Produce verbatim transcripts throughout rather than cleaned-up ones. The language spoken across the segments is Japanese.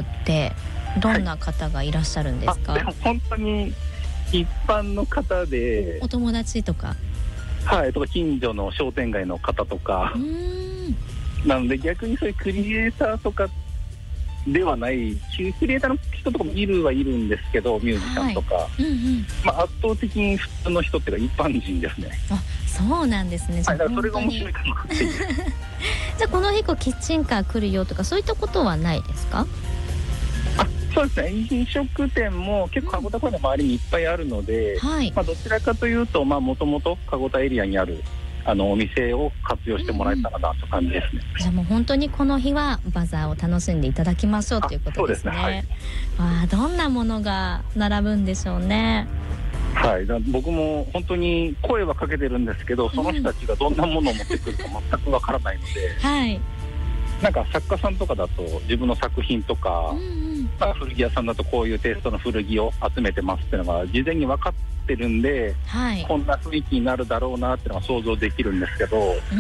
ってどんな方がいらっしゃるんですか？ はい、あでも本当に一般の方で、 お友達とか、 はい、とか近所の商店街の方とか、 うーんなので逆にそういうクリエイターとかではない、クリエイターの人とかもいるはいるんですけど、ミュージシャンとか、はい、 うんうんまあ、圧倒的に普通の人っていうか一般人ですね。 あ、そうなんですね。じゃあ、 はい、だからそれが面白いかなっていうじゃあこの日こうキッチンカー来るよとかそういったことはないですか？ あ、そうですね、飲食店も結構籠田公園の周りにいっぱいあるので、 うん、はい、 まあ、どちらかというともともと籠田エリアにあるあのお店を活用してもらえたらなという感じですね。 うん、じゃあもう本当にこの日はバザーを楽しんでいただきましょうということですね。 そうですね、はい、 あ、どんなものが並ぶんでしょうね。 はい、だ僕も本当に声はかけてるんですけど、その人たちがどんなものを持ってくるか全くわからないので、 はい、 なんか作家さんとかだと自分の作品とか、 うんうん、 まあ、古着屋さんだとこういうテイストの古着を集めてますっていうのが事前に分かってるんで、 はい、 こんな雰囲気になるだろうなっていうのが想像できるんですけど、 うん、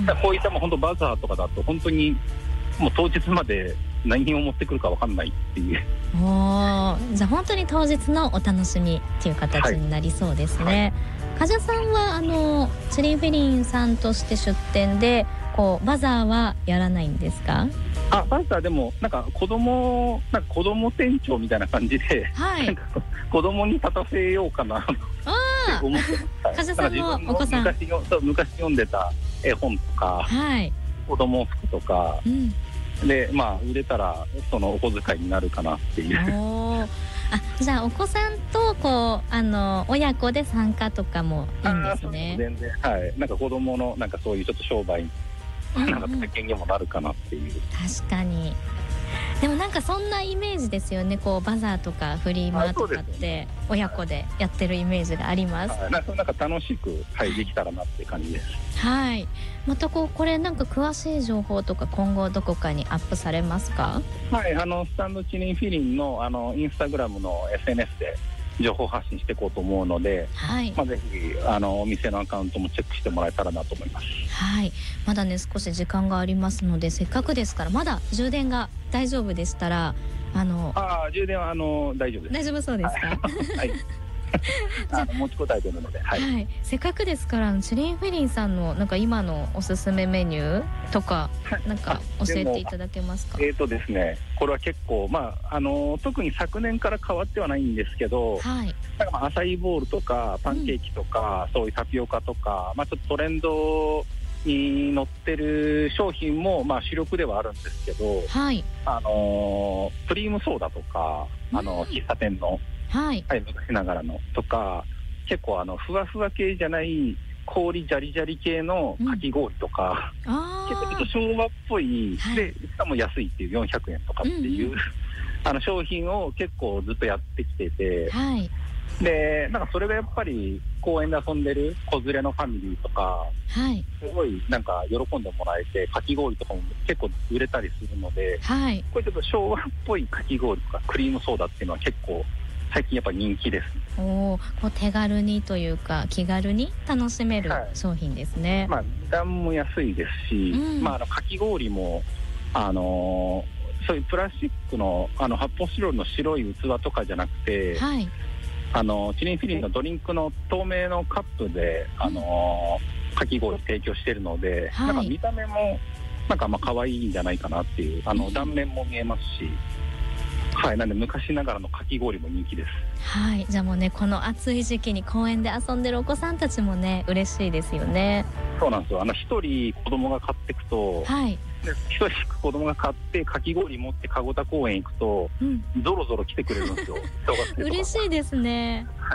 こういったもう本当バザーとかだと本当にもう当日まで何を持ってくるか分かんないっていう。 おー、じゃあ本当に当日のお楽しみっていう形になりそうですね。はい、梶さんはあのチリンフィリンさんとして出店でこうバザーはやらないんですか？ あ、バザーでもなんか子供なんか子供店長みたいな感じで、 はい、 なんか子供に立たせようかなって思ってます。 梶さんのお子さん、 昔の昔読んでた絵本とか、 はい、 子供服とか、うん、でまあ売れたらそのお小遣いになるかなっていう。 おあ、じゃあお子さんとこうあの親子で参加とかもいいんですね。 全然、はい、なんか子供のなんかそういうちょっと商売なんか体験にもなるかなっていう、うんうん、 確かに。でもなんかそんなイメージですよね。こうバザーとかフリーマーとかって親子でやってるイメージがあります。 はい、なんかなんか楽しく、はい、できたらなって感じです。 はい。またこうこれなんか詳しい情報とか今後どこかにアップされますか？ はい、あのスタンドチリンフィリンのあのインスタグラムの エスエヌエス で情報発信していこうと思うので、はい、まあ、ぜひあのお店のアカウントもチェックしてもらえたらなと思います。 はい、まだね少し時間がありますので、せっかくですからまだ充電が大丈夫でしたらあのあ充電はあの大丈夫です。 大丈夫そうですか？はいじゃあ持ちこたえてるので、はいはい、せっかくですからチリンフィリンさんのなんか今のおすすめメニューとかなんか教えていただけますか？ えーとですね、これは結構、まあ、あの特に昨年から変わってはないんですけど、はい、なんかまあアサイーボールとかパンケーキとか、うん、そういうタピオカとか、まあ、ちょっとトレンドに乗ってる商品も、まあ、主力ではあるんですけど、はい、あのクリームソーダとか、あの喫茶店の、はいはい、昔ながらのとか、結構あのふわふわ系じゃない氷ジャリジャリ系のかき氷とか、うん、結構ちょっと昭和っぽい、はい、でしかも安いっていうよんひゃくえんとかっていう、うんうん、あの商品を結構ずっとやってきてて、はい、でなんかそれがやっぱり公園で遊んでる子連れのファミリーとか、はい、すごいなんか喜んでもらえて、かき氷とかも結構売れたりするので、はい、これちょっと昭和っぽいかき氷とかクリームソーダっていうのは結構最近やっぱり人気です。 おこう手軽にというか気軽に楽しめる商品ですね。はい、 まあ、値段も安いですし、うん、まあ、あのかき氷も、あのー、そういうプラスチックの、あの発泡スチロールの白い器とかじゃなくて、はい、あのチリンフィリンのドリンクの透明のカップで、あのー、かき氷提供しているので、はい、なんか見た目もなんかまあ可愛いんじゃないかなっていう、あの断面も見えますし、はい、なんで昔ながらのかき氷も人気です。 はい、じゃあもうねこの暑い時期に公園で遊んでるお子さんたちもね嬉しいですよね。 そうなんですよ。あの一人子供が買っていくと、はい、一人子供が買ってかき氷持って籠田公園行くと、うん、ゾロゾロ来てくれるんですよ。 嬉しいですね。はい。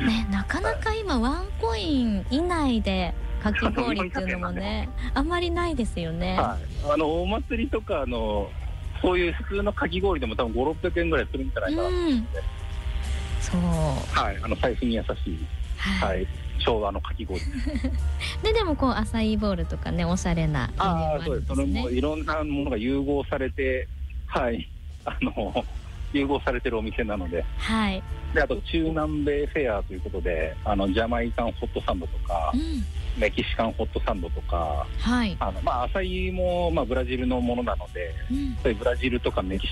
ね、なかなか今ワンコイン以内でかき氷っていうのもねあんまりないですよね。 はい、あのお祭りとかのそういう普通のかき氷でも多分ご、ろっぴゃくえんぐらいするんじゃないかなと思って、うん、そう、はい、あの財布に優しい、はいはい、昭和のかき氷ででもこうアサイーボールとかねおしゃれなメニューもあるんですね。あ、そうです。それもいろんなものが融合されて、はい、あの融合されてるお店なので、はい、であと中南米フェアということで、あのジャマイカンホットサンドとか、うん、メキシカンホットサンドとか、はい、あのまあアサイーもまあブラジルのものなので、うん、そういうブラジルとかメキシ